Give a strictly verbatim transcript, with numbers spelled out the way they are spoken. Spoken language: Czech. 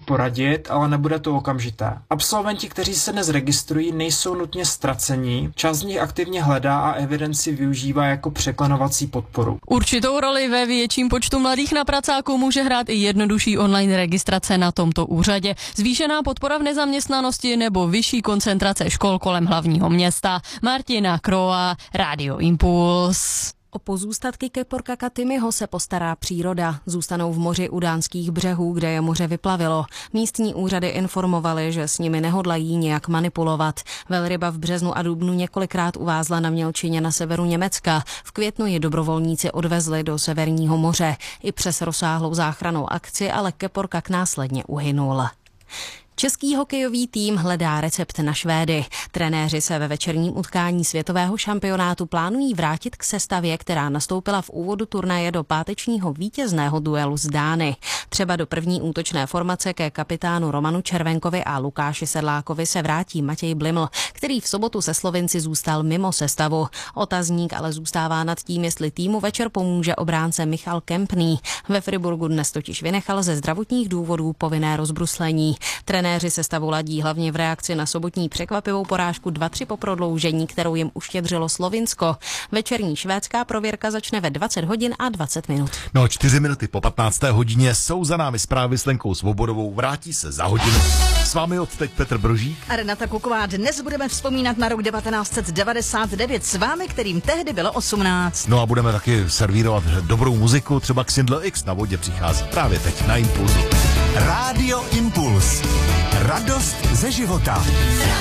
poradit, ale nebude to okamžité. Absolventi, kteří se dnes registrují, nejsou nutně ztracení. Část z nich aktivně hledá a evidenci využívá jako překlenovací podporu. Určitou roli ve větším počtu mladých na pracáku může hrát i jednodušší online registrace na tomto úřadě, zvýšená podpora v nezaměstnanosti nebo vyšší koncentrace škol kolem hlavního města. Martina Kroa, Rádio Impuls. O pozůstatky keporka Katymiho se postará příroda. Zůstanou v moři u dánských břehů, kde je moře vyplavilo. Místní úřady informovaly, že s nimi nehodlají nějak manipulovat. Velryba v březnu a dubnu několikrát uvázla na mělčině na severu Německa. V květnu ji dobrovolníci odvezli do Severního moře. I přes rozsáhlou záchrannou akci ale keporkak následně uhynul. Český hokejový tým hledá recept na Švédy. Trenéři se ve večerním utkání světového šampionátu plánují vrátit k sestavě, která nastoupila v úvodu turnaje do pátečního vítězného duelu s Dány. Třeba do první útočné formace ke kapitánu Romanu Červenkovi a Lukáši Sedlákovi se vrátí Matěj Bliml, který v sobotu se Slovinci zůstal mimo sestavu. Otazník ale zůstává nad tím, jestli týmu večer pomůže obránce Michal Kempný. Ve Friburgu dnes totiž vynechal ze zdravotních důvodů povinné rozbruslení. Trenéři sestavu ladí hlavně v reakci na sobotní překvapivou porážku dva tři po prodloužení, kterou jim uštědřilo Slovinsko. Večerní švédská prověrka začne ve dvacet hodin a dvacet minut. No, čtyři minuty po patnácté hodině jsou za námi zprávy s Lenkou Svobodovou. Vrátí se za hodinu. S vámi od teď Petr Brožík a Renata Kuková. Dnes budeme vzpomínat na rok devatenáct set devadesát devět s vámi, kterým tehdy bylo osmnáct. No a budeme taky servírovat dobrou muziku, třeba Xindl X na vodě přichází právě teď na Impulzu. Rádio Impuls. Radost ze života.